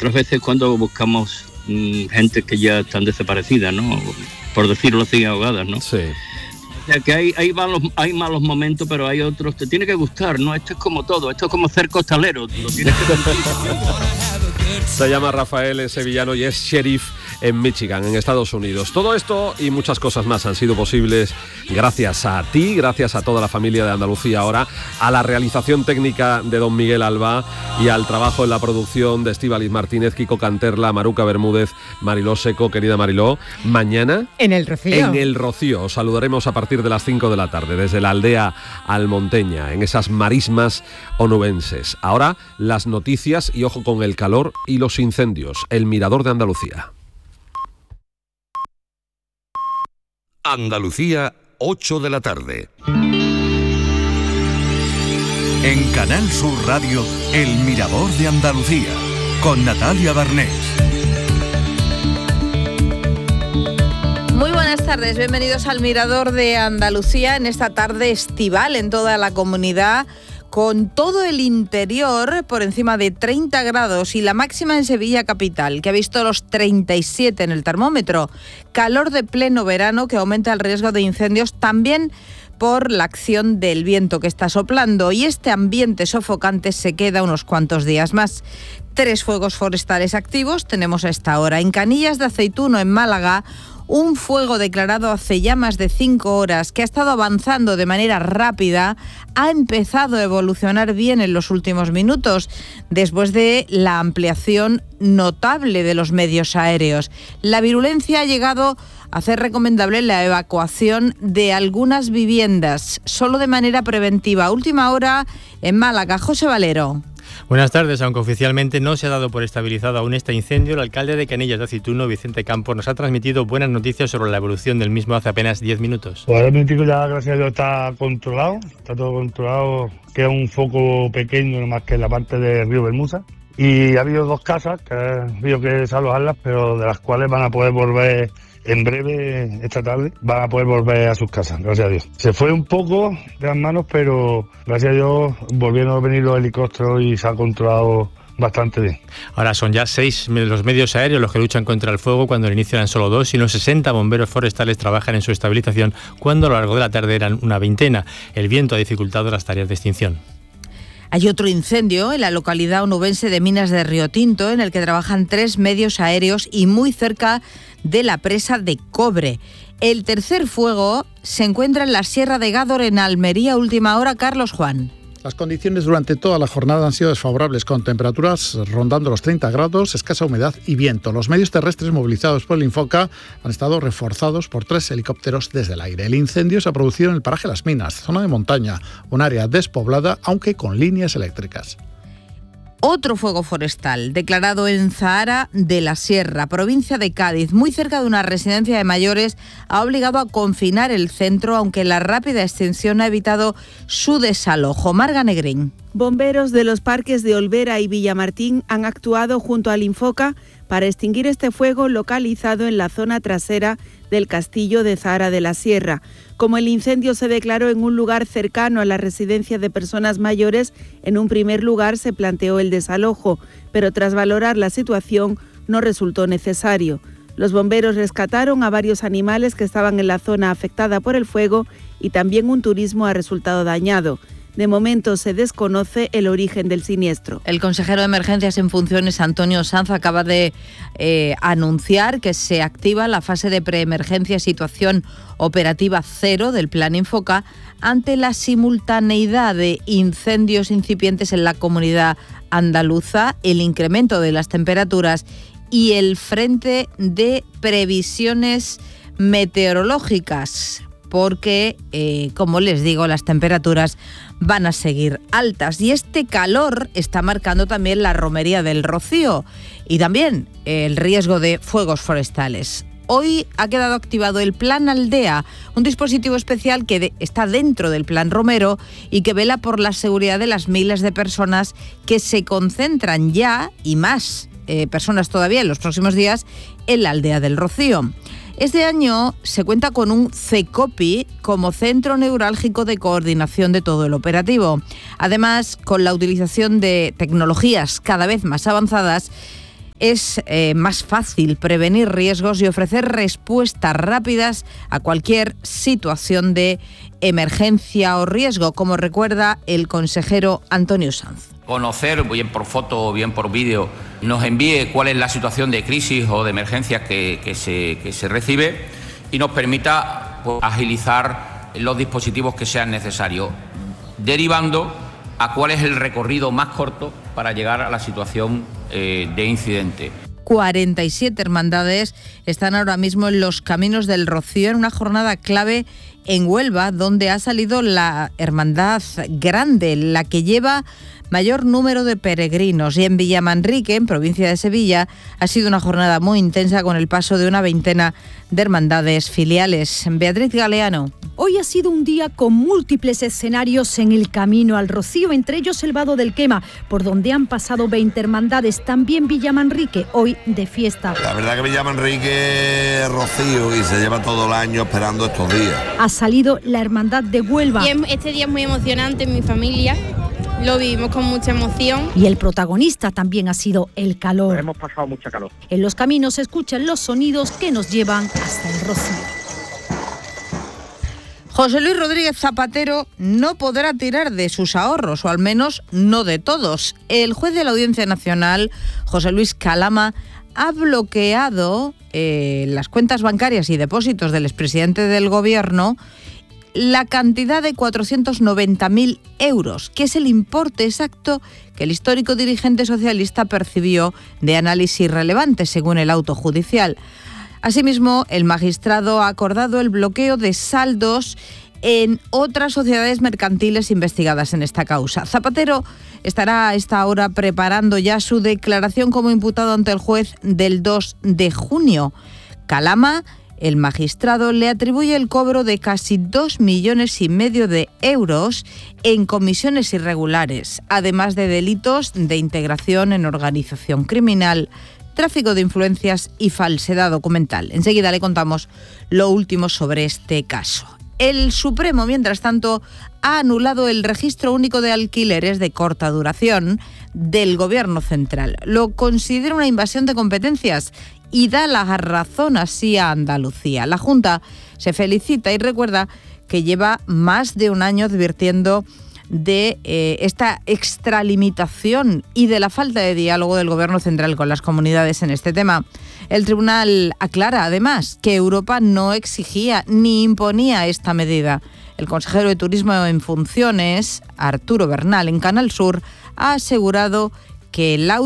otras veces cuando buscamos gente que ya están desaparecidas, ¿no? Por decirlo así, ahogadas, ¿no? Sí. O sea que hay malos momentos, pero hay otros, te tiene que gustar, ¿no? Esto es como todo, esto es como ser costalero, lo tienes que Se llama Rafael, es sevillano y es sheriff en Michigan, en Estados Unidos. Todo esto y muchas cosas más han sido posibles gracias a ti, gracias a toda la familia de Andalucía ahora, a la realización técnica de don Miguel Alba y al trabajo en la producción de Estíbaliz Martínez, Kiko Canterla, Maruca Bermúdez, Mariló Seco. Querida Mariló, mañana en El Rocío. En El Rocío os saludaremos a partir de las 5 de la tarde desde la aldea almonteña, en esas marismas onubenses. Ahora las noticias y ojo con el calor y los incendios. El Mirador de Andalucía. Andalucía, 8 de la tarde. En Canal Sur Radio, El Mirador de Andalucía, con Natalia Barnés. Muy buenas tardes, bienvenidos al Mirador de Andalucía en esta tarde estival en toda la comunidad, con todo el interior por encima de 30 grados y la máxima en Sevilla capital, que ha visto los 37 en el termómetro. Calor de pleno verano que aumenta el riesgo de incendios también por la acción del viento que está soplando, y este ambiente sofocante se queda unos cuantos días más. 3 fuegos forestales activos tenemos a esta hora. En Canillas de Aceituno, en Málaga, un fuego declarado hace ya más de 5 horas que ha estado avanzando de manera rápida, ha empezado a evolucionar bien en los últimos minutos después de la ampliación notable de los medios aéreos. La virulencia ha llegado a hacer recomendable la evacuación de algunas viviendas, solo de manera preventiva. Última hora en Málaga. José Valero. Buenas tardes. Aunque oficialmente no se ha dado por estabilizado aún este incendio, el alcalde de Canillas de Aceituno, Vicente Campos, nos ha transmitido buenas noticias sobre la evolución del mismo hace apenas 10 minutos. Pues ahora mismo ya, gracias a Dios, está controlado, está todo controlado. Queda un foco pequeño, nomás que en la parte del río Bermuda. Y ha habido 2 casas que ha habido que desalojarlas, pero de las cuales van a poder volver en breve, esta tarde, van a poder volver a sus casas, gracias a Dios. Se fue un poco de las manos, pero gracias a Dios volvieron a venir los helicópteros y se ha controlado bastante bien. Ahora son ya 6 los medios aéreos los que luchan contra el fuego, cuando al inicio eran solo 2, y unos 60 bomberos forestales trabajan en su estabilización, cuando a lo largo de la tarde eran una veintena. El viento ha dificultado las tareas de extinción. Hay otro incendio en la localidad onubense de Minas de Río Tinto, en el que trabajan 3 medios aéreos y muy cerca de la presa de Cobre. El tercer fuego se encuentra en la Sierra de Gádor, en Almería. Última hora, Carlos Juan. Las condiciones durante toda la jornada han sido desfavorables, con temperaturas rondando los 30 grados, escasa humedad y viento. Los medios terrestres movilizados por el Infoca han estado reforzados por 3 helicópteros desde el aire. El incendio se ha producido en el paraje Las Minas, zona de montaña, un área despoblada, aunque con líneas eléctricas. Otro fuego forestal, declarado en Zahara de la Sierra, provincia de Cádiz, muy cerca de una residencia de mayores, ha obligado a confinar el centro, aunque la rápida extinción ha evitado su desalojo. Marga Negrín. Bomberos de los parques de Olvera y Villamartín han actuado junto al Infoca para extinguir este fuego localizado en la zona trasera del castillo de Zahara de la Sierra. Como el incendio se declaró en un lugar cercano a la residencia de personas mayores, en un primer lugar se planteó el desalojo, pero tras valorar la situación no resultó necesario. Los bomberos rescataron a varios animales que estaban en la zona afectada por el fuego y también un turismo ha resultado dañado. De momento se desconoce el origen del siniestro. El consejero de Emergencias en funciones, Antonio Sanz, acaba de anunciar que se activa la fase de preemergencia situación operativa 0 del Plan Infoca ante la simultaneidad de incendios incipientes en la comunidad andaluza, el incremento de las temperaturas y el frente de previsiones meteorológicas, porque, como les digo, las temperaturas van a seguir altas. Y este calor está marcando también la romería del Rocío y también el riesgo de fuegos forestales. Hoy ha quedado activado el Plan Aldea, un dispositivo especial que está dentro del Plan Romero y que vela por la seguridad de las miles de personas que se concentran ya, y más personas todavía en los próximos días, en la aldea del Rocío. Este año se cuenta con un CECOPI como centro neurálgico de coordinación de todo el operativo. Además, con la utilización de tecnologías cada vez más avanzadas, es más fácil prevenir riesgos y ofrecer respuestas rápidas a cualquier situación de emergencia o riesgo, como recuerda el consejero Antonio Sanz. Conocer, bien por foto o bien por vídeo, nos envíe cuál es la situación de crisis o de emergencia que se recibe y nos permita agilizar los dispositivos que sean necesarios, derivando a cuál es el recorrido más corto para llegar a la situación de incidente. 47 hermandades están ahora mismo en los Caminos del Rocío en una jornada clave en Huelva, donde ha salido la hermandad grande, la que lleva mayor número de peregrinos, y en Villamanrique, en provincia de Sevilla, ha sido una jornada muy intensa con el paso de una veintena de hermandades filiales. Beatriz Galeano. Hoy ha sido un día con múltiples escenarios en el camino al Rocío, entre ellos el Vado del Quema, por donde han pasado 20 hermandades, también Villamanrique, hoy de fiesta. La verdad que Villamanrique es Rocío y se lleva todo el año esperando estos días. Ha salido la hermandad de Huelva. Este día es muy emocionante en mi familia. Lo vivimos con mucha emoción. Y el protagonista también ha sido el calor. Hemos pasado mucha calor. En los caminos se escuchan los sonidos que nos llevan hasta el Rocío. José Luis Rodríguez Zapatero no podrá tirar de sus ahorros, o al menos no de todos. El juez de la Audiencia Nacional, José Luis Calama, ha bloqueado las cuentas bancarias y depósitos del expresidente del Gobierno la cantidad de 490.000 euros, que es el importe exacto que el histórico dirigente socialista percibió de análisis relevante, según el auto judicial. Asimismo, el magistrado ha acordado el bloqueo de saldos en otras sociedades mercantiles investigadas en esta causa. Zapatero estará a esta hora preparando ya su declaración como imputado ante el juez del 2 de junio. Calama, el magistrado, le atribuye el cobro de casi 2,5 millones de euros en comisiones irregulares, además de delitos de integración en organización criminal, tráfico de influencias y falsedad documental. Enseguida le contamos lo último sobre este caso. El Supremo, mientras tanto, ha anulado el registro único de alquileres de corta duración del Gobierno central. Lo considera una invasión de competencias y da la razón así a Andalucía. La Junta se felicita y recuerda que lleva más de un año advirtiendo de esta extralimitación y de la falta de diálogo del Gobierno central con las comunidades en este tema. El tribunal aclara, además, que Europa no exigía ni imponía esta medida. El consejero de Turismo en funciones, Arturo Bernal, en Canal Sur, ha asegurado que el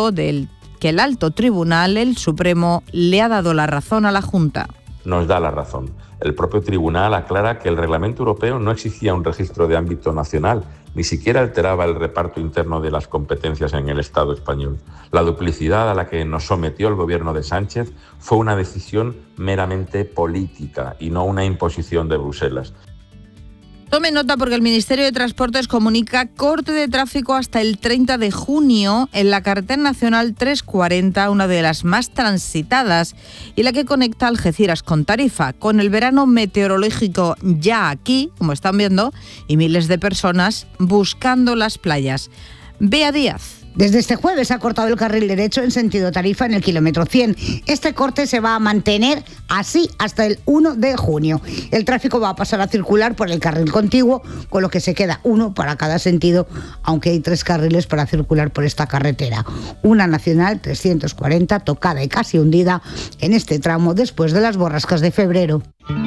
alto tribunal, el Supremo, le ha dado la razón a la Junta. Nos da la razón. El propio tribunal aclara que el reglamento europeo no exigía un registro de ámbito nacional, ni siquiera alteraba el reparto interno de las competencias en el Estado español. La duplicidad a la que nos sometió el gobierno de Sánchez fue una decisión meramente política y no una imposición de Bruselas. Tome nota porque el Ministerio de Transportes comunica corte de tráfico hasta el 30 de junio en la carretera nacional 340, una de las más transitadas y la que conecta Algeciras con Tarifa, con el verano meteorológico ya aquí, como están viendo, y miles de personas buscando las playas. Bea Díaz. Desde este jueves ha cortado el carril derecho en sentido Tarifa en el kilómetro 100. Este corte se va a mantener así hasta el 1 de junio. El tráfico va a pasar a circular por el carril contiguo, con lo que se queda uno para cada sentido, aunque hay 3 carriles para circular por esta carretera. Una nacional 340 tocada y casi hundida en este tramo después de las borrascas de febrero.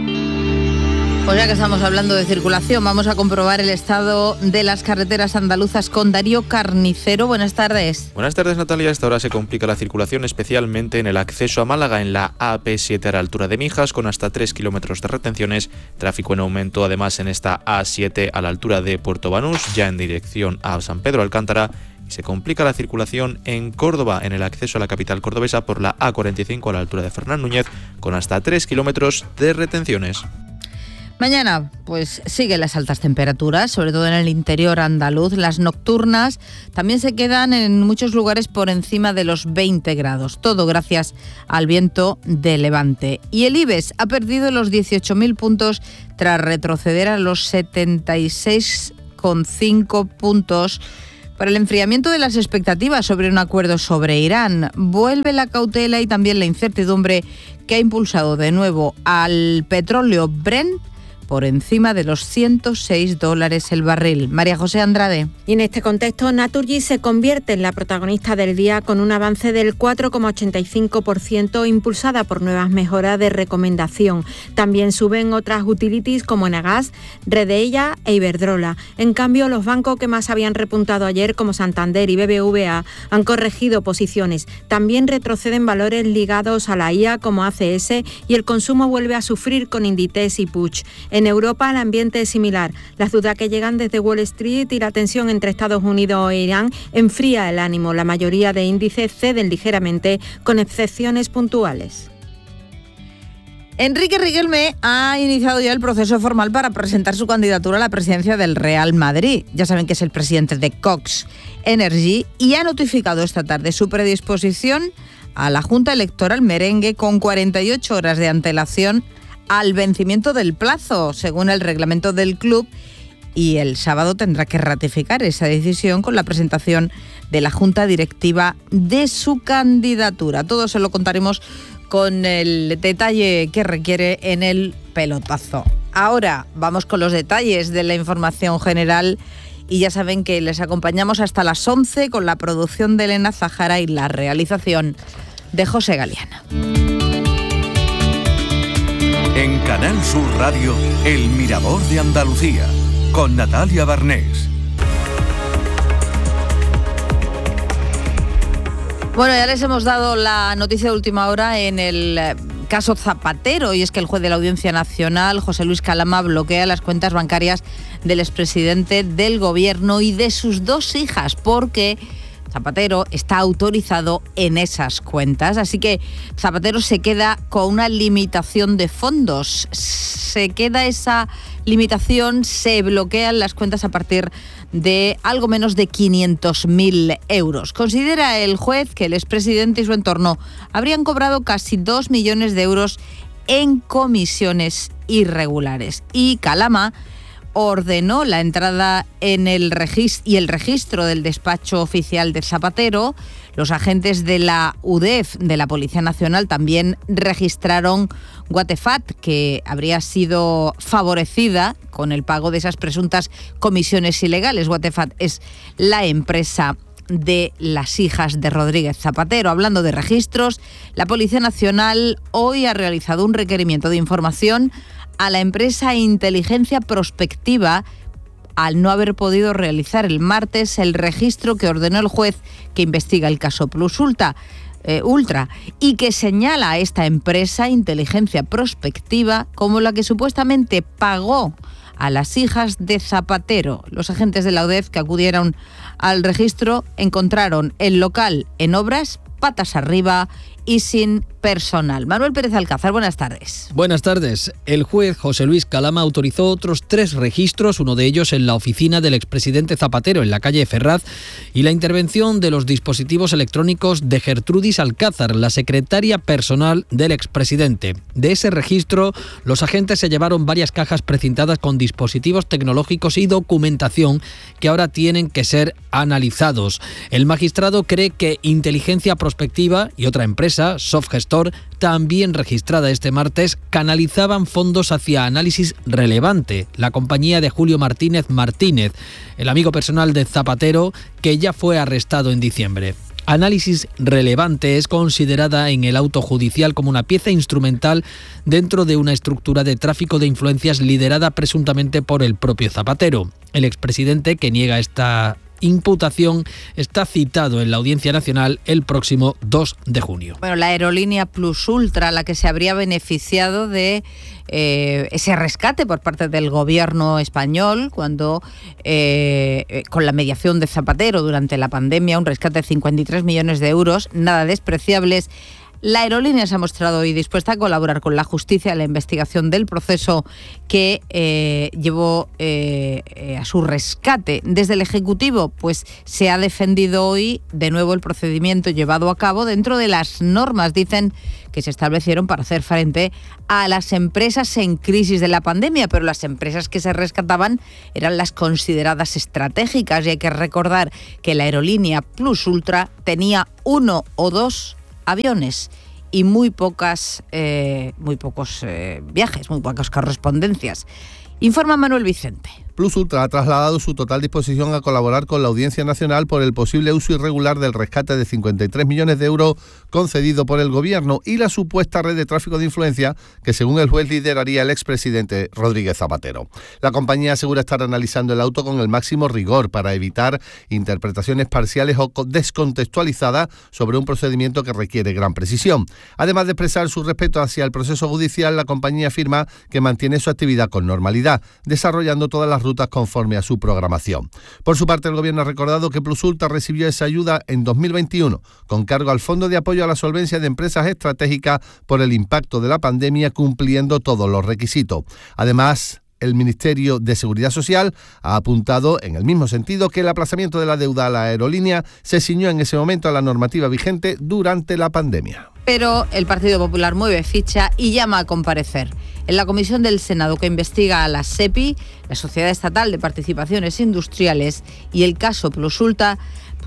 Pues ya que estamos hablando de circulación, vamos a comprobar el estado de las carreteras andaluzas con Darío Carnicero. Buenas tardes. Buenas tardes, Natalia. A esta hora se complica la circulación, especialmente en el acceso a Málaga, en la AP7 a la altura de Mijas, con hasta 3 kilómetros de retenciones. Tráfico en aumento, además, en esta A7 a la altura de Puerto Banús, ya en dirección a San Pedro Alcántara. Y se complica la circulación en Córdoba, en el acceso a la capital cordobesa, por la A45 a la altura de Fernán Núñez, con hasta 3 kilómetros de retenciones. Mañana, pues siguen las altas temperaturas, sobre todo en el interior andaluz. Las nocturnas también se quedan en muchos lugares por encima de los 20 grados. Todo gracias al viento de levante. Y el IBEX ha perdido los 18.000 puntos tras retroceder a los 76,5 puntos Por el enfriamiento de las expectativas sobre un acuerdo sobre Irán, vuelve la cautela y también la incertidumbre que ha impulsado de nuevo al petróleo Brent por encima de los $106 el barril. María José Andrade. Y en este contexto, Naturgy se convierte en la protagonista del día con un avance del 4,85% impulsada por nuevas mejoras de recomendación. También suben otras utilities como Enagás, Redeia e Iberdrola. En cambio, los bancos que más habían repuntado ayer, como Santander y BBVA, han corregido posiciones. También retroceden valores ligados a la IA como ACS y el consumo vuelve a sufrir con Inditex y Puig. En Europa el ambiente es similar. Las dudas que llegan desde Wall Street y la tensión entre Estados Unidos e Irán enfría el ánimo. La mayoría de índices ceden ligeramente, con excepciones puntuales. Enrique Riquelme ha iniciado ya el proceso formal para presentar su candidatura a la presidencia del Real Madrid. Ya saben que es el presidente de Cox Energy y ha notificado esta tarde su predisposición a la Junta Electoral merengue con 48 horas de antelación al vencimiento del plazo, según el reglamento del club, y el sábado tendrá que ratificar esa decisión con la presentación de la Junta Directiva de su candidatura. Todo se lo contaremos con el detalle que requiere en el pelotazo. Ahora vamos con los detalles de la información general y ya saben que les acompañamos hasta las 11 con la producción de Elena Zahara y la realización de José Galeana. En Canal Sur Radio, El Mirador de Andalucía, con Natalia Barnés. Bueno, ya les hemos dado la noticia de última hora en el caso Zapatero, y es que el juez de la Audiencia Nacional, José Luis Calama, bloquea las cuentas bancarias del expresidente del Gobierno y de sus 2 hijas, porque Zapatero está autorizado en esas cuentas, así que Zapatero se queda con una limitación de fondos. Se queda esa limitación, se bloquean las cuentas a partir de algo menos de 500.000 euros. Considera el juez que el expresidente y su entorno habrían cobrado casi 2 millones de euros en comisiones irregulares. Y Calama ordenó la entrada en el registro del despacho oficial de Zapatero. Los agentes de la UDEF, de la Policía Nacional, también registraron Waterfat, que habría sido favorecida con el pago de esas presuntas comisiones ilegales. Waterfat es la empresa de las hijas de Rodríguez Zapatero. Hablando de registros, la Policía Nacional hoy ha realizado un requerimiento de información a la empresa Inteligencia Prospectiva al no haber podido realizar el martes el registro que ordenó el juez que investiga el caso Plus Ultra y que señala a esta empresa Inteligencia Prospectiva como la que supuestamente pagó a las hijas de Zapatero. Los agentes de la UDEF que acudieron al registro encontraron el local en obras, patas arriba y sin personal. Manuel Pérez Alcázar, buenas tardes. Buenas tardes. El juez José Luis Calama autorizó otros 3 registros, uno de ellos en la oficina del expresidente Zapatero, en la calle Ferraz, y la intervención de los dispositivos electrónicos de Gertrudis Alcázar, la secretaria personal del expresidente. De ese registro, los agentes se llevaron varias cajas precintadas con dispositivos tecnológicos y documentación que ahora tienen que ser analizados. El magistrado cree que Inteligencia Prospectiva y otra empresa, Softgestor, también registrada este martes, canalizaban fondos hacia Análisis Relevante, la compañía de Julio Martínez, el amigo personal de Zapatero, que ya fue arrestado en diciembre. Análisis Relevante es considerada en el auto judicial como una pieza instrumental dentro de una estructura de tráfico de influencias liderada presuntamente por el propio Zapatero. El expresidente, que niega esta imputación, está citado en la Audiencia Nacional el próximo 2 de junio. Bueno, la aerolínea Plus Ultra, la que se habría beneficiado de ese rescate por parte del gobierno español cuando con la mediación de Zapatero durante la pandemia, un rescate de 53 millones de euros, nada despreciables. La aerolínea se ha mostrado hoy dispuesta a colaborar con la justicia en la investigación del proceso que llevó a su rescate. Desde el Ejecutivo, pues se ha defendido hoy de nuevo el procedimiento llevado a cabo dentro de las normas, dicen, que se establecieron para hacer frente a las empresas en crisis de la pandemia, pero las empresas que se rescataban eran las consideradas estratégicas, y hay que recordar que la aerolínea Plus Ultra tenía 1 o 2 aviones y muy pocos viajes, muy pocas correspondencias. Informa Manuel Vicente. Plus Ultra ha trasladado su total disposición a colaborar con la Audiencia Nacional por el posible uso irregular del rescate de 53 millones de euros concedido por el Gobierno y la supuesta red de tráfico de influencia que, según el juez, lideraría el expresidente Rodríguez Zapatero. La compañía asegura estar analizando el auto con el máximo rigor para evitar interpretaciones parciales o descontextualizadas sobre un procedimiento que requiere gran precisión. Además de expresar su respeto hacia el proceso judicial, la compañía afirma que mantiene su actividad con normalidad, desarrollando todas las rutas conforme a su programación. Por su parte, el Gobierno ha recordado que Plus Ultra recibió esa ayuda en 2021 con cargo al Fondo de Apoyo a la Solvencia de Empresas Estratégicas por el impacto de la pandemia, cumpliendo todos los requisitos. Además, el Ministerio de Seguridad Social ha apuntado en el mismo sentido que el aplazamiento de la deuda a la aerolínea se ciñó en ese momento a la normativa vigente durante la pandemia. Pero el Partido Popular mueve ficha y llama a comparecer en la comisión del Senado que investiga a la SEPI, la Sociedad Estatal de Participaciones Industriales, y el caso Plus Ultra,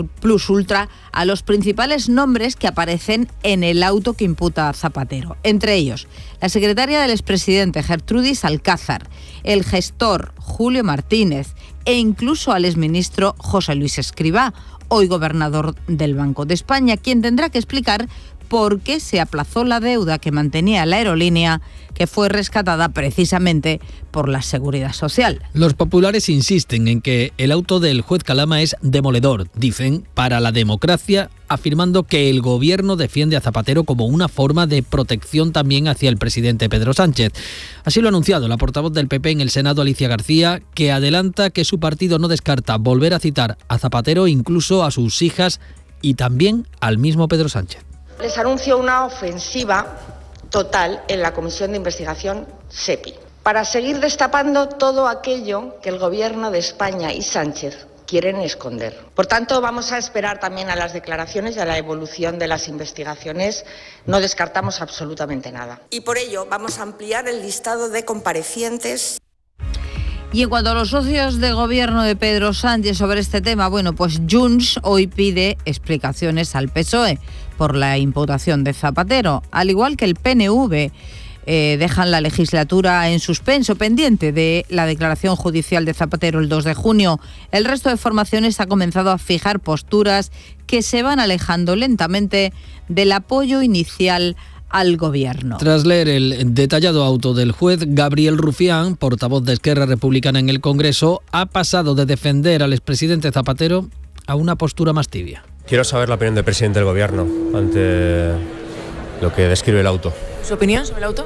a los principales nombres que aparecen en el auto que imputa a Zapatero. Entre ellos, la secretaria del expresidente Gertrudis Alcázar, el gestor Julio Martínez e incluso al exministro José Luis Escrivá, hoy gobernador del Banco de España, quien tendrá que explicar por qué se aplazó la deuda que mantenía la aerolínea, que fue rescatada precisamente por la Seguridad Social. Los populares insisten en que el auto del juez Calama es demoledor, dicen, para la democracia, afirmando que el Gobierno defiende a Zapatero como una forma de protección también hacia el presidente Pedro Sánchez. Así lo ha anunciado la portavoz del PP en el Senado, Alicia García, que adelanta que su partido no descarta volver a citar a Zapatero, incluso a sus hijas y también al mismo Pedro Sánchez. Les anuncio una ofensiva total en la Comisión de Investigación SEPI para seguir destapando todo aquello que el Gobierno de España y Sánchez quieren esconder. Por tanto, vamos a esperar también a las declaraciones y a la evolución de las investigaciones. No descartamos absolutamente nada. Y por ello vamos a ampliar el listado de comparecientes. Y en cuanto a los socios de gobierno de Pedro Sánchez sobre este tema, bueno, pues Junts hoy pide explicaciones al PSOE por la imputación de Zapatero, al igual que el PNV. Dejan la legislatura en suspenso, pendiente de la declaración judicial de Zapatero el 2 de junio. El resto de formaciones ha comenzado a fijar posturas que se van alejando lentamente del apoyo inicial al Gobierno. Tras leer el detallado auto del juez, Gabriel Rufián, portavoz de Esquerra Republicana en el Congreso, ha pasado de defender al expresidente Zapatero a una postura más tibia. Quiero saber la opinión del presidente del Gobierno ante lo que describe el auto. ¿Su opinión sobre el auto?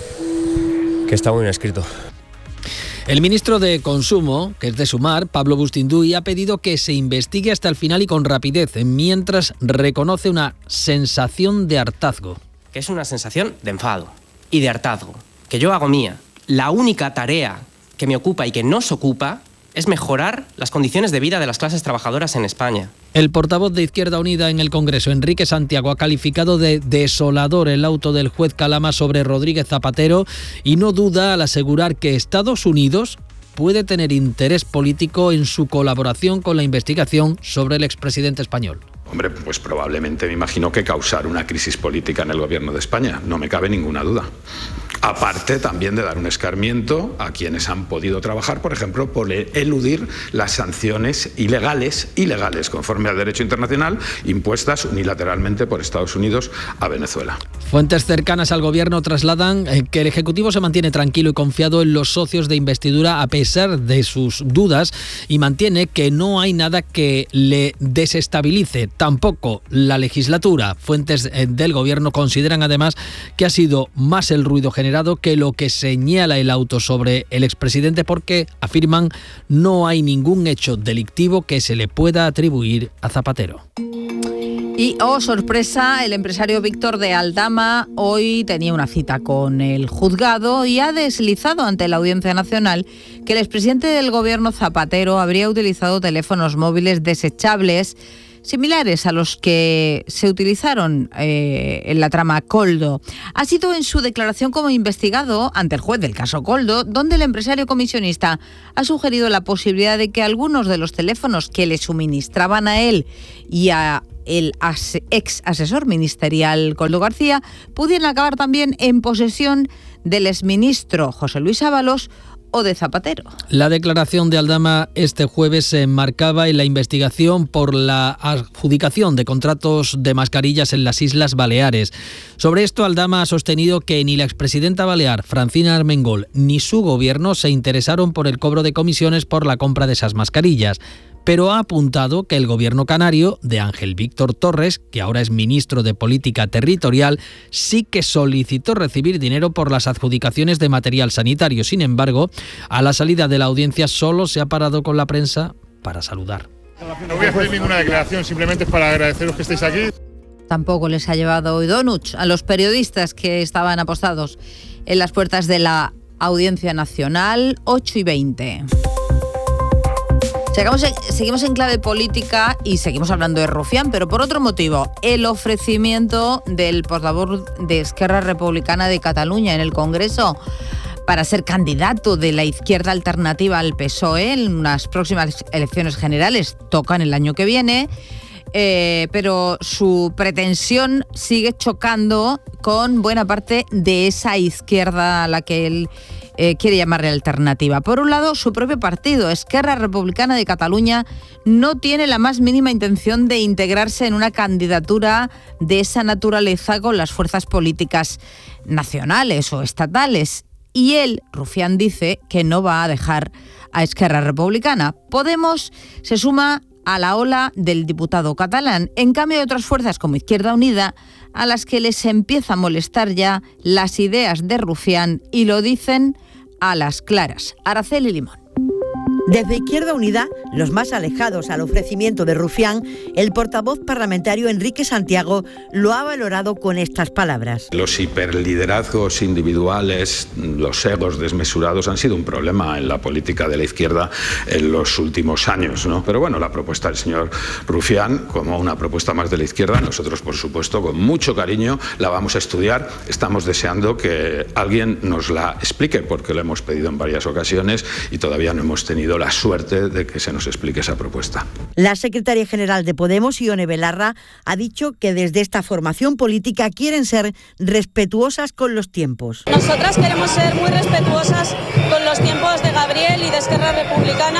Que está muy bien escrito. El ministro de Consumo, que es de Sumar, Pablo Bustinduy, ha pedido que se investigue hasta el final y con rapidez, mientras reconoce una sensación de hartazgo. Que es una sensación de enfado y de hartazgo, que yo hago mía. La única tarea que me ocupa y que nos ocupa es mejorar las condiciones de vida de las clases trabajadoras en España. El portavoz de Izquierda Unida en el Congreso, Enrique Santiago, ha calificado de desolador el auto del juez Calama sobre Rodríguez Zapatero y no duda al asegurar que Estados Unidos puede tener interés político en su colaboración con la investigación sobre el expresidente español. Hombre, pues probablemente me imagino que causar una crisis política en el Gobierno de España, no me cabe ninguna duda. Aparte también de dar un escarmiento a quienes han podido trabajar, por ejemplo, por eludir las sanciones ilegales, conforme al derecho internacional, impuestas unilateralmente por Estados Unidos a Venezuela. Fuentes cercanas al Gobierno trasladan que el Ejecutivo se mantiene tranquilo y confiado en los socios de investidura a pesar de sus dudas y mantiene que no hay nada que le desestabilice, tampoco la legislatura. Fuentes del Gobierno consideran además que ha sido más el ruido generado que lo que señala el auto sobre el expresidente, porque afirman no hay ningún hecho delictivo que se le pueda atribuir a Zapatero. Y, sorpresa, el empresario Víctor de Aldama hoy tenía una cita con el juzgado y ha deslizado ante la Audiencia Nacional que el expresidente del gobierno Zapatero habría utilizado teléfonos móviles desechables similares a los que se utilizaron en la trama Koldo. Ha sido en su declaración como investigado ante el juez del caso Koldo, donde el empresario comisionista ha sugerido la posibilidad de que algunos de los teléfonos que le suministraban a él y a el ex asesor ministerial Koldo García pudieran acabar también en posesión del exministro José Luis Ábalos o de Zapatero. La declaración de Aldama este jueves se enmarcaba en la investigación por la adjudicación de contratos de mascarillas en las Islas Baleares. Sobre esto, Aldama ha sostenido que ni la expresidenta balear, Francina Armengol, ni su gobierno se interesaron por el cobro de comisiones por la compra de esas mascarillas. Pero ha apuntado que el gobierno canario de Ángel Víctor Torres, que ahora es ministro de Política Territorial, sí que solicitó recibir dinero por las adjudicaciones de material sanitario. Sin embargo, a la salida de la audiencia solo se ha parado con la prensa para saludar. No voy a hacer ninguna declaración, simplemente es para agradeceros que estéis aquí. Tampoco les ha llevado hoy Donuch a los periodistas que estaban apostados en las puertas de la Audiencia Nacional, 8:20. Seguimos en clave política y seguimos hablando de Rufián, pero por otro motivo. El ofrecimiento del portavoz de Esquerra Republicana de Cataluña en el Congreso para ser candidato de la izquierda alternativa al PSOE en unas próximas elecciones generales, tocan el año que viene, pero su pretensión sigue chocando con buena parte de esa izquierda a la que él quiere llamarle alternativa. Por un lado, su propio partido, Esquerra Republicana de Cataluña, no tiene la más mínima intención de integrarse en una candidatura de esa naturaleza con las fuerzas políticas nacionales o estatales. Y él, Rufián, dice que no va a dejar a Esquerra Republicana. Podemos se suma a la ola del diputado catalán. En cambio, hay otras fuerzas como Izquierda Unida a las que les empieza a molestar ya las ideas de Rufián y lo dicen a las claras. Araceli Limón. Desde Izquierda Unida, los más alejados al ofrecimiento de Rufián, el portavoz parlamentario Enrique Santiago lo ha valorado con estas palabras. Los hiperliderazgos individuales, los egos desmesurados han sido un problema en la política de la izquierda en los últimos años, ¿no? Pero bueno, la propuesta del señor Rufián, como una propuesta más de la izquierda, nosotros, por supuesto, con mucho cariño la vamos a estudiar. Estamos deseando que alguien nos la explique, porque lo hemos pedido en varias ocasiones y todavía no hemos tenido la suerte de que se nos explique esa propuesta. La secretaria general de Podemos, Ione Belarra, ha dicho que desde esta formación política quieren ser respetuosas con los tiempos. Nosotras queremos ser muy respetuosas con los tiempos de Gabriel y de Esquerra Republicana.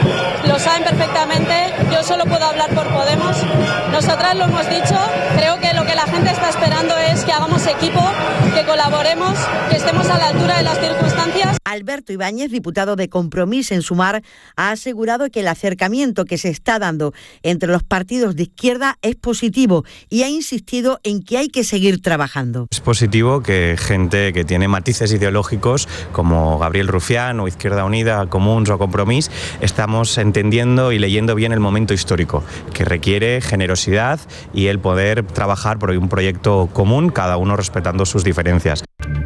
Lo saben perfectamente, yo solo puedo hablar por Podemos. Nosotras lo hemos dicho, creo que lo que la gente está esperando es que hagamos equipo, que colaboremos, que estemos a la altura de las circunstancias. Alberto Ibáñez, diputado de Compromís en Sumar, ha asegurado que el acercamiento que se está dando entre los partidos de izquierda es positivo y ha insistido en que hay que seguir trabajando. Es positivo que gente que tiene matices ideológicos como Gabriel Rufián o Izquierda Unida, Comuns o Compromís, estamos entendiendo y leyendo bien el momento histórico, que requiere generosidad y el poder trabajar por un proyecto común, cada uno respetando sus diferencias.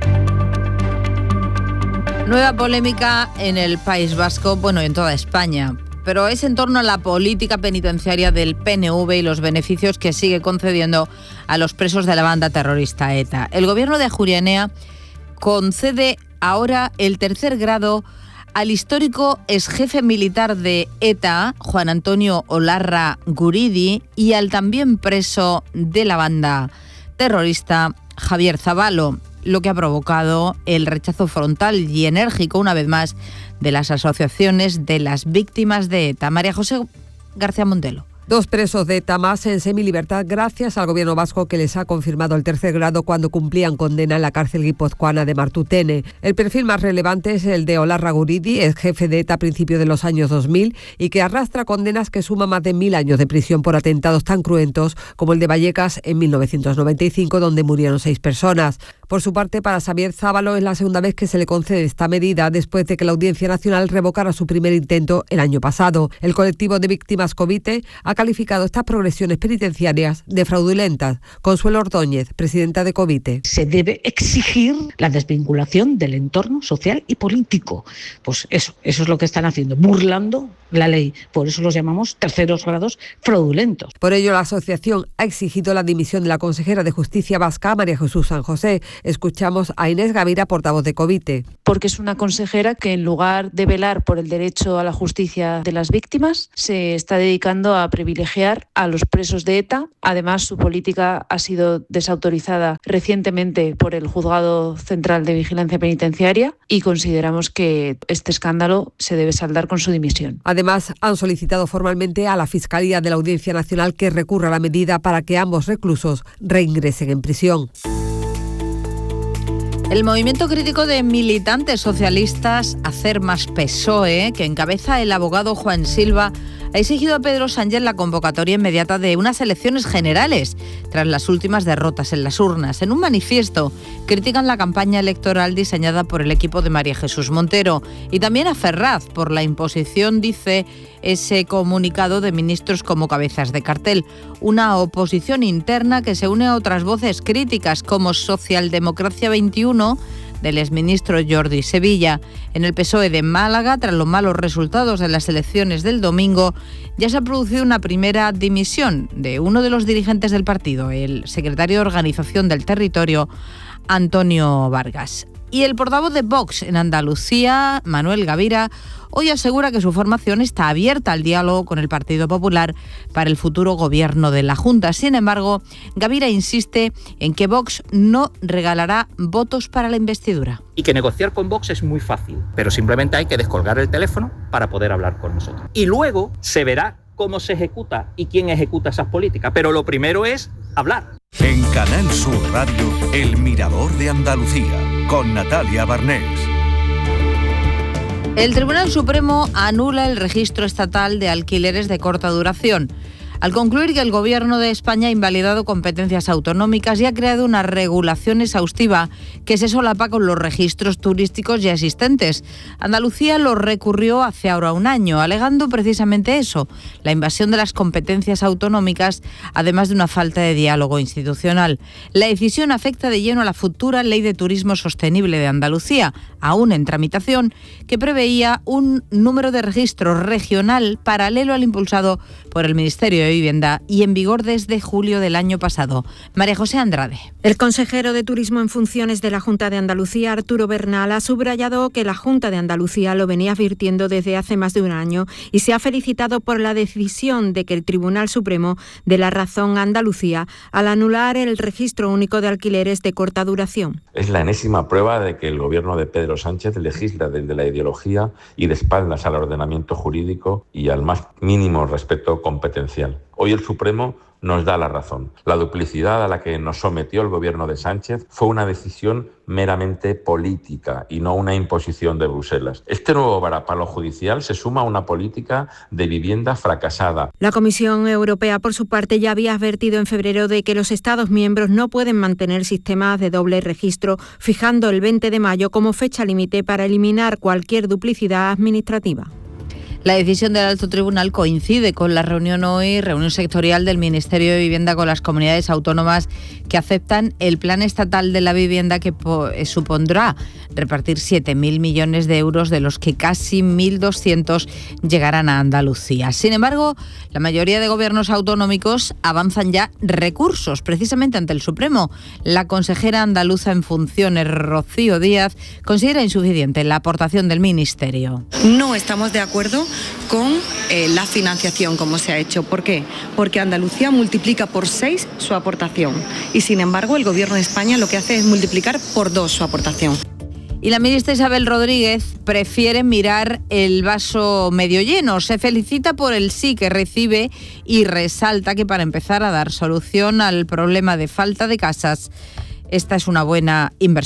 Nueva polémica en el País Vasco, bueno, en toda España, pero es en torno a la política penitenciaria del PNV y los beneficios que sigue concediendo a los presos de la banda terrorista ETA. El gobierno de Ajuria Enea concede ahora el tercer grado al histórico exjefe militar de ETA, Juan Antonio Olarra Guridi, y al también preso de la banda terrorista, Javier Zabalo, lo que ha provocado el rechazo frontal y enérgico, una vez más, de las asociaciones de las víctimas de ETA. María José García Montelo. Dos presos de ETA más en semilibertad gracias al gobierno vasco, que les ha confirmado el tercer grado cuando cumplían condena en la cárcel guipuzcoana de Martutene. El perfil más relevante es el de Olarra Guridi, ex jefe de ETA a principios de los años 2000 y que arrastra condenas que suman más de 1000 años de prisión por atentados tan cruentos como el de Vallecas en 1995, donde murieron 6 personas. Por su parte, para Xavier Zábalo es la segunda vez que se le concede esta medida después de que la Audiencia Nacional revocara su primer intento el año pasado. El colectivo de víctimas Covite ha ha calificado estas progresiones penitenciarias de fraudulentas. Consuelo Ordóñez, presidenta de Covite. Se debe exigir la desvinculación del entorno social y político. Pues eso es lo que están haciendo, burlando la ley. Por eso los llamamos terceros grados fraudulentos. Por ello, la asociación ha exigido la dimisión de la consejera de Justicia vasca, María Jesús San José. Escuchamos a Inés Gavira, portavoz de Covite. Porque es una consejera que, en lugar de velar por el derecho a la justicia de las víctimas, se está dedicando a privilegiar a los presos de ETA. Además, su política ha sido desautorizada recientemente por el Juzgado Central de Vigilancia Penitenciaria y consideramos que este escándalo se debe saldar con su dimisión. Además, han solicitado formalmente a la Fiscalía de la Audiencia Nacional que recurra a la medida para que ambos reclusos reingresen en prisión. El movimiento crítico de militantes socialistas Hacer Más PSOE, que encabeza el abogado Juan Silva, ha exigido a Pedro Sánchez la convocatoria inmediata de unas elecciones generales tras las últimas derrotas en las urnas. En un manifiesto critican la campaña electoral diseñada por el equipo de María Jesús Montero y también a Ferraz por la imposición, dice ese comunicado, de ministros como cabezas de cartel. Una oposición interna que se une a otras voces críticas como Socialdemocracia 21, del exministro Jordi Sevilla. En el PSOE de Málaga, tras los malos resultados de las elecciones del domingo, ya se ha producido una primera dimisión de uno de los dirigentes del partido, el secretario de Organización del Territorio, Antonio Vargas. Y el portavoz de Vox en Andalucía, Manuel Gavira, hoy asegura que su formación está abierta al diálogo con el Partido Popular para el futuro gobierno de la Junta. Sin embargo, Gavira insiste en que Vox no regalará votos para la investidura. Y que negociar con Vox es muy fácil, pero simplemente hay que descolgar el teléfono para poder hablar con nosotros. Y luego se verá cómo se ejecuta y quién ejecuta esas políticas. Pero lo primero es hablar. En Canal Sur Radio, El Mirador de Andalucía, con Natalia Barnés. El Tribunal Supremo anula el registro estatal de alquileres de corta duración, al concluir que el Gobierno de España ha invalidado competencias autonómicas y ha creado una regulación exhaustiva que se solapa con los registros turísticos ya existentes. Andalucía lo recurrió hace ahora un año, alegando precisamente eso, la invasión de las competencias autonómicas, además de una falta de diálogo institucional. La decisión afecta de lleno a la futura Ley de Turismo Sostenible de Andalucía, aún en tramitación, que preveía un número de registro regional paralelo al impulsado por el Ministerio de Vivienda y en vigor desde julio del año pasado. María José Andrade. El consejero de Turismo en funciones de la Junta de Andalucía, Arturo Bernal, ha subrayado que la Junta de Andalucía lo venía advirtiendo desde hace más de un año y se ha felicitado por la decisión de que el Tribunal Supremo dé la razón a Andalucía al anular el registro único de alquileres de corta duración. Es la enésima prueba de que el gobierno de Pedro Sánchez legisla desde la ideología y de espaldas al ordenamiento jurídico y al más mínimo respeto competencial. Hoy el Supremo nos da la razón. La duplicidad a la que nos sometió el gobierno de Sánchez fue una decisión meramente política y no una imposición de Bruselas. Este nuevo varapalo judicial se suma a una política de vivienda fracasada. La Comisión Europea, por su parte, ya había advertido en febrero de que los Estados miembros no pueden mantener sistemas de doble registro, fijando el 20 de mayo como fecha límite para eliminar cualquier duplicidad administrativa. La decisión del Alto Tribunal coincide con la reunión sectorial del Ministerio de Vivienda con las comunidades autónomas que aceptan el Plan Estatal de la Vivienda, que supondrá repartir 7.000 millones de euros, de los que casi 1.200 llegarán a Andalucía. Sin embargo, la mayoría de gobiernos autonómicos avanzan ya recursos, precisamente ante el Supremo. La consejera andaluza en funciones, Rocío Díaz, considera insuficiente la aportación del Ministerio. No estamos de acuerdo con la financiación como se ha hecho. ¿Por qué? Porque Andalucía multiplica por 6 su aportación y, sin embargo, el Gobierno de España lo que hace es multiplicar por 2 su aportación. Y la ministra Isabel Rodríguez prefiere mirar el vaso medio lleno. Se felicita por el sí que recibe y resalta que para empezar a dar solución al problema de falta de casas, esta es una buena inversión.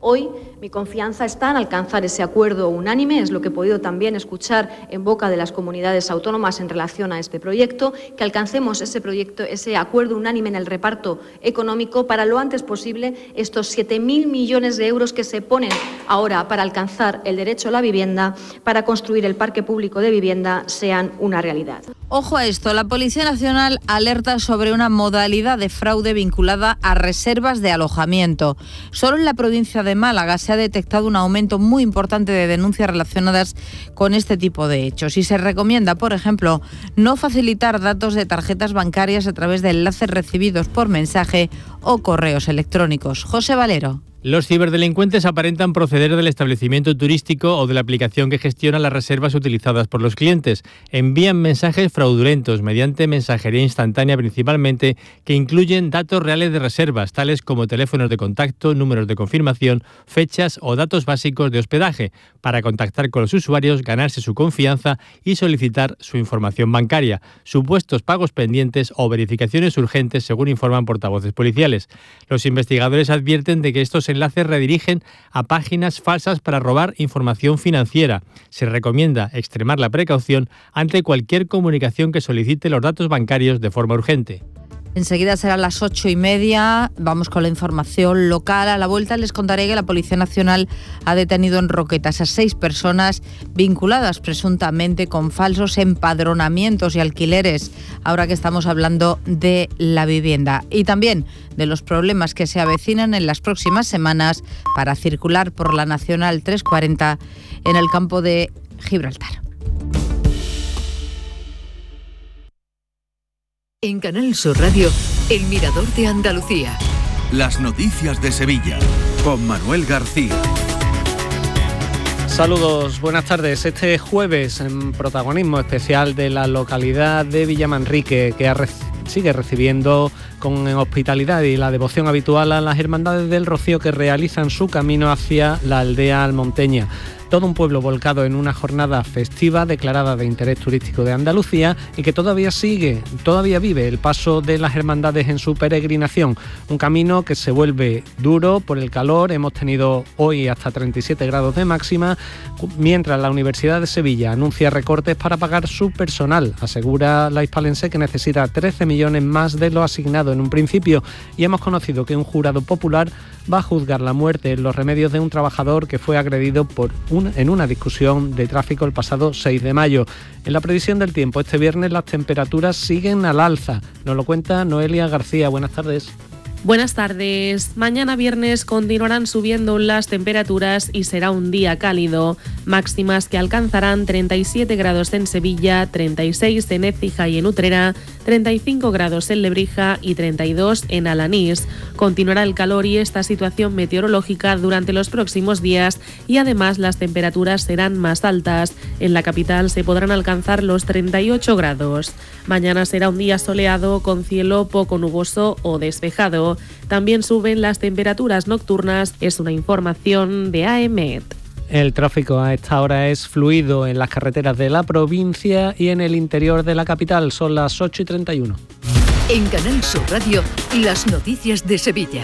Hoy mi confianza está en alcanzar ese acuerdo unánime, es lo que he podido también escuchar en boca de las comunidades autónomas en relación a este proyecto, que alcancemos ese acuerdo unánime en el reparto económico para lo antes posible estos 7.000 millones de euros que se ponen ahora para alcanzar el derecho a la vivienda, para construir el parque público de vivienda, sean una realidad. Ojo a esto, la Policía Nacional alerta sobre una modalidad de fraude vinculada a reservas de alojamiento. Solo en la provincia de Málaga se ha detectado un aumento muy importante de denuncias relacionadas con este tipo de hechos y se recomienda, por ejemplo, no facilitar datos de tarjetas bancarias a través de enlaces recibidos por mensaje o correos electrónicos. José Valero. Los ciberdelincuentes aparentan proceder del establecimiento turístico o de la aplicación que gestiona las reservas utilizadas por los clientes. Envían mensajes fraudulentos mediante mensajería instantánea principalmente, que incluyen datos reales de reservas, tales como teléfonos de contacto, números de confirmación, fechas o datos básicos de hospedaje, para contactar con los usuarios, ganarse su confianza y solicitar su información bancaria, supuestos pagos pendientes o verificaciones urgentes, según informan portavoces policiales. Los investigadores advierten de que estos enlaces redirigen a páginas falsas para robar información financiera. Se recomienda extremar la precaución ante cualquier comunicación que solicite los datos bancarios de forma urgente. Enseguida serán las 8:30, vamos con la información local. A la vuelta les contaré que la Policía Nacional ha detenido en Roquetas a 6 personas vinculadas presuntamente con falsos empadronamientos y alquileres, ahora que estamos hablando de la vivienda. Y también de los problemas que se avecinan en las próximas semanas para circular por la Nacional 340 en el campo de Gibraltar. En Canal Sur Radio, El Mirador de Andalucía. Las noticias de Sevilla, con Manuel García. Saludos, buenas tardes. Este jueves, en protagonismo especial de la localidad de Villamanrique, que sigue recibiendo con hospitalidad y la devoción habitual a las hermandades del Rocío que realizan su camino hacia la aldea almonteña. Todo un pueblo volcado en una jornada festiva declarada de interés turístico de Andalucía y que todavía vive el paso de las hermandades en su peregrinación. Un camino que se vuelve duro por el calor. Hemos tenido hoy hasta 37 grados de máxima, mientras la Universidad de Sevilla anuncia recortes para pagar su personal. Asegura la hispalense que necesita 13 millones más de lo asignado en un principio, y hemos conocido que un jurado popular va a juzgar la muerte en Los Remedios de un trabajador que fue agredido en una discusión de tráfico el pasado 6 de mayo. En la previsión del tiempo, este viernes las temperaturas siguen al alza. Nos lo cuenta Noelia García. Buenas tardes. Buenas tardes. Mañana viernes continuarán subiendo las temperaturas y será un día cálido. Máximas que alcanzarán 37 grados en Sevilla, 36 en Écija y en Utrera, 35 grados en Lebrija y 32 en Alanís. Continuará el calor y esta situación meteorológica durante los próximos días y además las temperaturas serán más altas. En la capital se podrán alcanzar los 38 grados. Mañana será un día soleado con cielo poco nuboso o despejado. También suben las temperaturas nocturnas, es una información de AEMET. El tráfico a esta hora es fluido en las carreteras de la provincia y en el interior de la capital. Son las 8:31. En Canal Sur Radio, las noticias de Sevilla.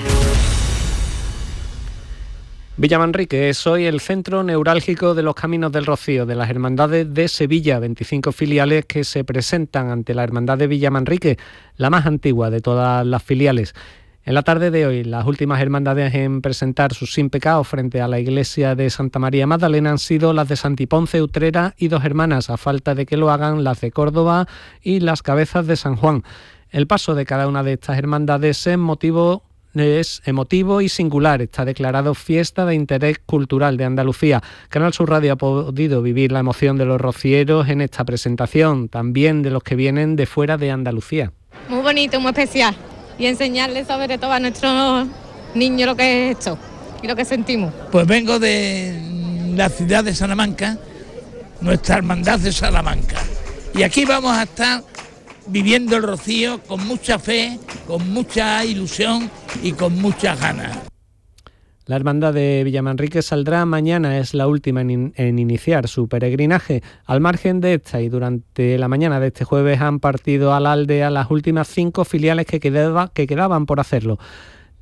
Villamanrique es hoy el centro neurálgico de los Caminos del Rocío de las Hermandades de Sevilla, 25 filiales que se presentan ante la Hermandad de Villamanrique, la más antigua de todas las filiales. En la tarde de hoy, las últimas hermandades en presentar sus sin pecados frente a la iglesia de Santa María Magdalena han sido las de Santiponce, Utrera y Dos Hermanas, a falta de que lo hagan las de Córdoba y las Cabezas de San Juan. El paso de cada una de estas hermandades es emotivo y singular. Está declarado fiesta de interés cultural de Andalucía. Canal Sur Radio ha podido vivir la emoción de los rocieros en esta presentación, también de los que vienen de fuera de Andalucía. Muy bonito, muy especial. Y enseñarles sobre todo a nuestros niños lo que es esto y lo que sentimos. Pues vengo de la ciudad de Salamanca, nuestra hermandad de Salamanca. Y aquí vamos a estar viviendo el Rocío con mucha fe, con mucha ilusión y con muchas ganas. La hermandad de Villamanrique saldrá mañana, es la última en iniciar su peregrinaje. Al margen de esta y durante la mañana de este jueves han partido a la aldea las últimas 5 filiales que quedaban por hacerlo.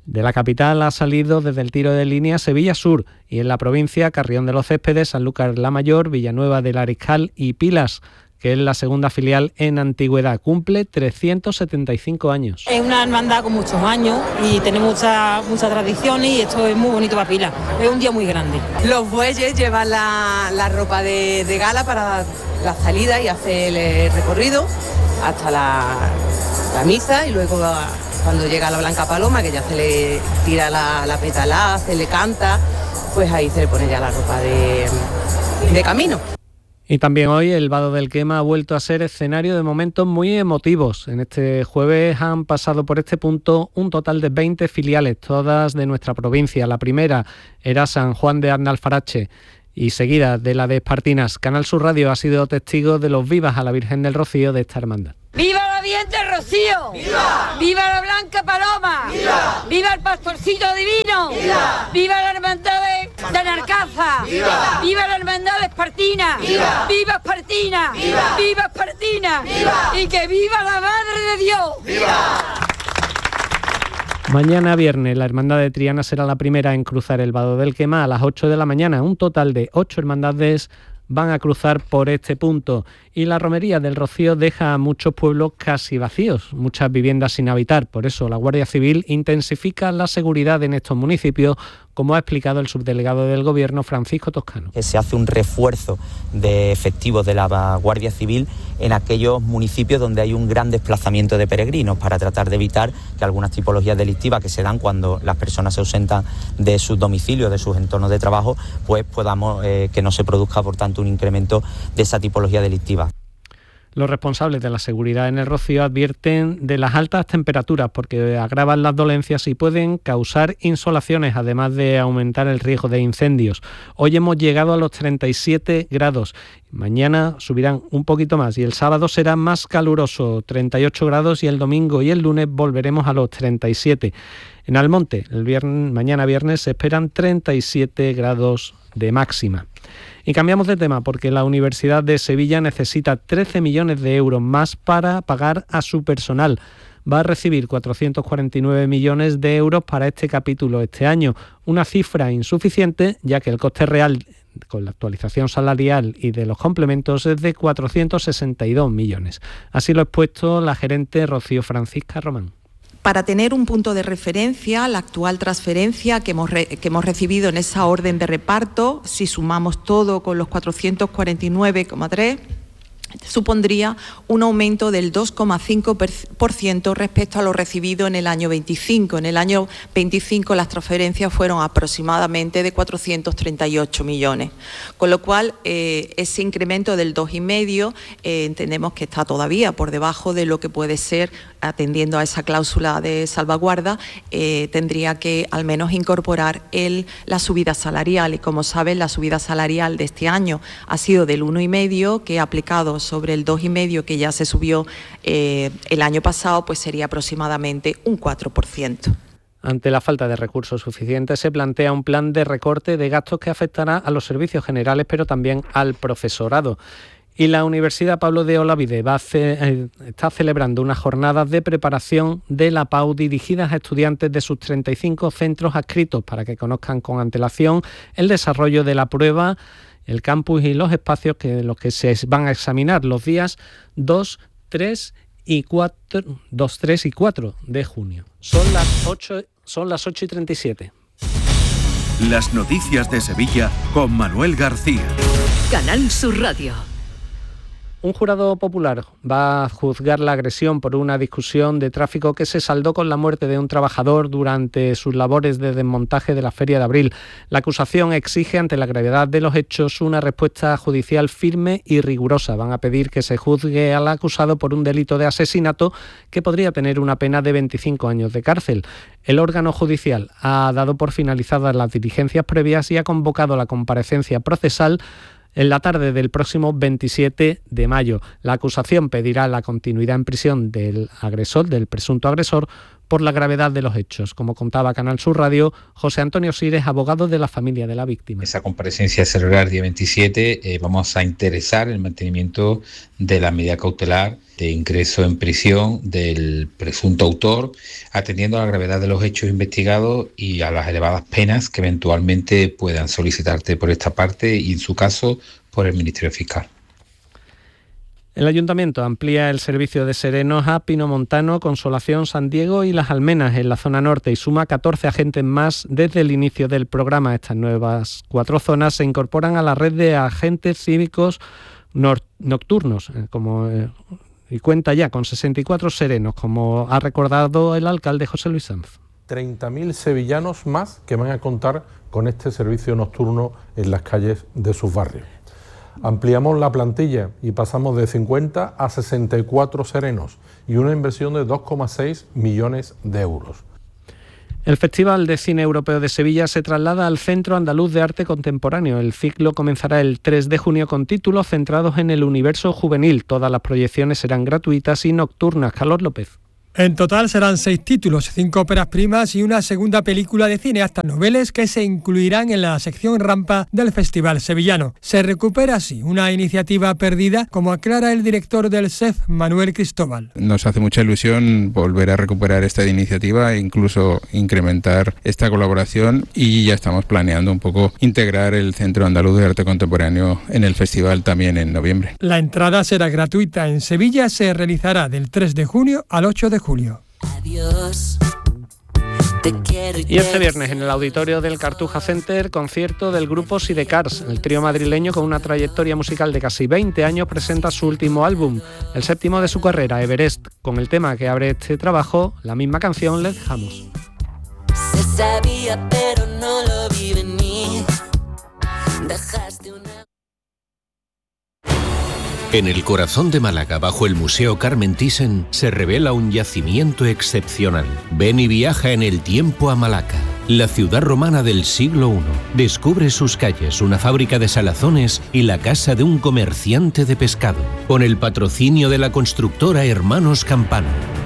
De la capital ha salido desde el tiro de línea Sevilla Sur y en la provincia Carrión de los Céspedes, Sanlúcar la Mayor, Villanueva del Ariscal y Pilas, que es la segunda filial en antigüedad. Cumple 375 años. Es una hermandad con muchos años y tiene muchas tradiciones y esto es muy bonito para Pilas. Es un día muy grande. Los bueyes llevan la ropa de gala para la salida y hacer el recorrido hasta la misa y luego cuando llega la Blanca Paloma, que ya se le tira la petalá, se le canta, pues ahí se le pone ya la ropa de camino. Y también hoy el Vado del Quema ha vuelto a ser escenario de momentos muy emotivos. En este jueves han pasado por este punto un total de 20 filiales, todas de nuestra provincia. La primera era San Juan de Arnalfarache y seguida de la de Espartinas. Canal Sur Radio ha sido testigo de los vivas a la Virgen del Rocío de esta hermandad. ¡Viva la Virgen del Rocío! ¡Viva! ¡Viva la Blanca Paloma! ¡Viva! ¡Viva el Pastorcito Divino! ¡Viva! ¡Viva la Hermandad de Narcaza! ¡Viva! ¡Viva la Hermandad de Espartina! ¡Viva! ¡Viva Espartina! ¡Viva! ¡Viva Espartina! ¡Viva! ¡Y que viva la Madre de Dios! ¡Viva! Mañana viernes la Hermandad de Triana será la primera en cruzar el Vado del Quema a las 8 de la mañana. Un total de 8 hermandades van a cruzar por este punto y la romería del Rocío deja a muchos pueblos casi vacíos, muchas viviendas sin habitar. Por eso la Guardia Civil intensifica la seguridad en estos municipios, como ha explicado el subdelegado del Gobierno, Francisco Toscano. Se hace un refuerzo de efectivos de la Guardia Civil en aquellos municipios donde hay un gran desplazamiento de peregrinos para tratar de evitar que algunas tipologías delictivas que se dan cuando las personas se ausentan de sus domicilios, de sus entornos de trabajo, pues podamos que no se produzca, por tanto, un incremento de esa tipología delictiva. Los responsables de la seguridad en el Rocío advierten de las altas temperaturas porque agravan las dolencias y pueden causar insolaciones, además de aumentar el riesgo de incendios. Hoy hemos llegado a los 37 grados. Mañana subirán un poquito más y el sábado será más caluroso, 38 grados, y el domingo y el lunes volveremos a los 37. En Almonte, mañana viernes, se esperan 37 grados de máxima. Y cambiamos de tema porque la Universidad de Sevilla necesita 13 millones de euros más para pagar a su personal. Va a recibir 449 millones de euros para este capítulo este año, una cifra insuficiente ya que el coste real con la actualización salarial y de los complementos es de 462 millones. Así lo ha expuesto la gerente Rocío Francisca Román. Para tener un punto de referencia, la actual transferencia que hemos recibido en esa orden de reparto, si sumamos todo con los 449,3, supondría un aumento del 2,5% respecto a lo recibido en el año 25. En el año 25 las transferencias fueron aproximadamente de 438 millones, con lo cual ese incremento del 2,5 entendemos que está todavía por debajo de lo que puede ser, atendiendo a esa cláusula de salvaguarda, tendría que al menos incorporar la subida salarial. Y como saben, la subida salarial de este año ha sido del 1,5, que aplicado sobre el 2,5 que ya se subió el año pasado, pues sería aproximadamente un 4%. Ante la falta de recursos suficientes, se plantea un plan de recorte de gastos que afectará a los servicios generales, pero también al profesorado. Y la Universidad Pablo de Olavide está celebrando unas jornadas de preparación de la PAU dirigidas a estudiantes de sus 35 centros adscritos para que conozcan con antelación el desarrollo de la prueba, el campus y los espacios los que se van a examinar los días 2, 3 y 4 de junio. Son las 8:37. Las noticias de Sevilla con Manuel García. Canal Sur Radio. Un jurado popular va a juzgar la agresión por una discusión de tráfico que se saldó con la muerte de un trabajador durante sus labores de desmontaje de la Feria de Abril. La acusación exige, ante la gravedad de los hechos, una respuesta judicial firme y rigurosa. Van a pedir que se juzgue al acusado por un delito de asesinato que podría tener una pena de 25 años de cárcel. El órgano judicial ha dado por finalizadas las diligencias previas y ha convocado la comparecencia procesal en la tarde del próximo 27 de mayo. La acusación pedirá la continuidad en prisión del agresor, del presunto agresor, por la gravedad de los hechos. Como contaba Canal Sur Radio, José Antonio Sires, abogado de la familia de la víctima. Esa comparecencia se celebrará el día 27. Vamos a interesar el mantenimiento de la medida cautelar de ingreso en prisión del presunto autor, atendiendo a la gravedad de los hechos investigados y a las elevadas penas que eventualmente puedan solicitarte por esta parte y, en su caso, por el Ministerio Fiscal. El Ayuntamiento amplía el servicio de serenos a Pinomontano, Consolación, San Diego y Las Almenas en la zona norte y suma 14 agentes más desde el inicio del programa. Estas nuevas 4 zonas se incorporan a la red de agentes cívicos nocturnos, y cuenta ya con 64 serenos, como ha recordado el alcalde José Luis Sanz. 30.000 sevillanos más que van a contar con este servicio nocturno en las calles de sus barrios. Ampliamos la plantilla y pasamos de 50 a 64 serenos y una inversión de 2,6 millones de euros. El Festival de Cine Europeo de Sevilla se traslada al Centro Andaluz de Arte Contemporáneo. El ciclo comenzará el 3 de junio con títulos centrados en el universo juvenil. Todas las proyecciones serán gratuitas y nocturnas. Carlos López. En total serán 6 títulos, 5 óperas primas y una segunda película de cineastas noveles que se incluirán en la sección rampa del Festival Sevillano. Se recupera así una iniciativa perdida, como aclara el director del SEF, Manuel Cristóbal. Nos hace mucha ilusión volver a recuperar esta iniciativa e incluso incrementar esta colaboración, y ya estamos planeando un poco integrar el Centro Andaluz de Arte Contemporáneo en el festival también en noviembre. La entrada será gratuita. En Sevilla se realizará del 3 de junio al 8 de julio. Adiós. Y este viernes en el auditorio del Cartuja Center, concierto del grupo Sidecars. El trío madrileño, con una trayectoria musical de casi 20 años, presenta su último álbum, el 7º de su carrera, Everest. Con el tema que abre este trabajo, la misma canción, le dejamos. Se sabía pero no lo vi venir. Dejaste una... En el corazón de Málaga, bajo el Museo Carmen Thyssen, se revela un yacimiento excepcional. Ven y viaja en el tiempo a Malaca, la ciudad romana del siglo I. Descubre sus calles, una fábrica de salazones y la casa de un comerciante de pescado, con el patrocinio de la constructora Hermanos Campano.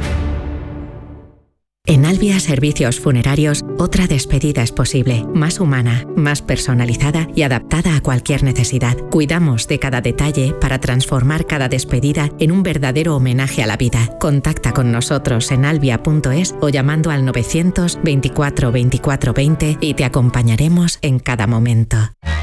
En Albia Servicios Funerarios, otra despedida es posible, más humana, más personalizada y adaptada a cualquier necesidad. Cuidamos de cada detalle para transformar cada despedida en un verdadero homenaje a la vida. Contacta con nosotros en albia.es o llamando al 900 24 24 20 y te acompañaremos en cada momento.